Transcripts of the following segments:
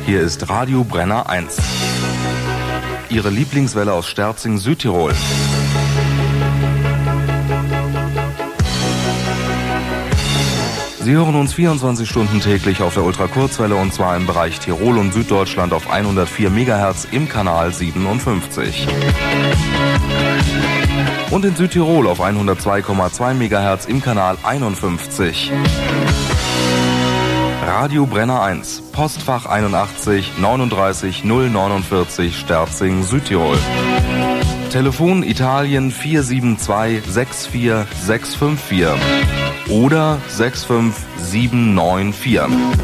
Hier ist Radio Brenner 1. Ihre Lieblingswelle aus Sterzing, Südtirol. Sie hören uns 24 Stunden täglich auf der Ultrakurzwelle und zwar im Bereich Tirol und Süddeutschland auf 104 MHz im Kanal 57. Und in Südtirol auf 102,2 MHz im Kanal 51. Radio Brenner 1, Postfach 81 39 049 Sterzing, Südtirol. Telefon Italien 472 64 654 oder 65794.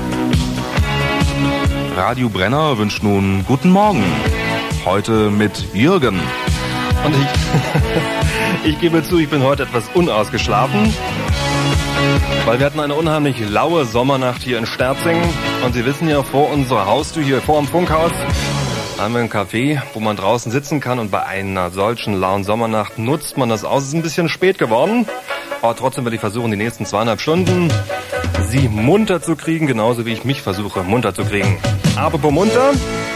Radio Brenner wünscht nun guten Morgen. Heute mit Jürgen. Und ich gebe zu, ich bin heute etwas unausgeschlafen, weil wir hatten eine unheimlich laue Sommernacht hier in Sterzing. Und Sie wissen ja, vor unserer Haustür, hier vor dem Funkhaus, haben wir ein Café, wo man draußen sitzen kann. Und bei einer solchen lauen Sommernacht nutzt man das aus. Es ist ein bisschen spät geworden, aber trotzdem werde ich versuchen, die nächsten 2,5 Stunden Sie munter zu kriegen, genauso wie ich mich versuche, munter zu kriegen. Apropos munter,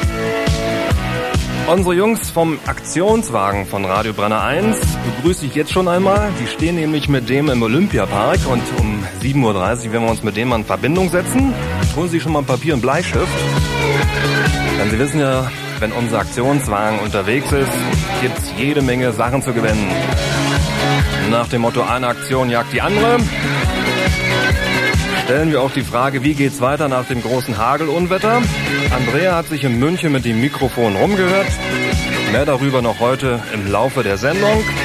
unsere Jungs vom Aktionswagen von Radio Brenner 1 begrüße ich jetzt schon einmal. Die stehen nämlich mit dem im Olympiapark und um 7:30 Uhr werden wir uns mit dem mal in Verbindung setzen. Holen Sie schon mal ein Papier und Bleistift. Denn Sie wissen ja, wenn unser Aktionswagen unterwegs ist, gibt es jede Menge Sachen zu gewinnen. Nach dem Motto, eine Aktion jagt die andere, stellen wir auch die Frage, wie geht's weiter nach dem großen Hagelunwetter? Andrea hat sich in München mit dem Mikrofon rumgehört. Mehr darüber noch heute im Laufe der Sendung.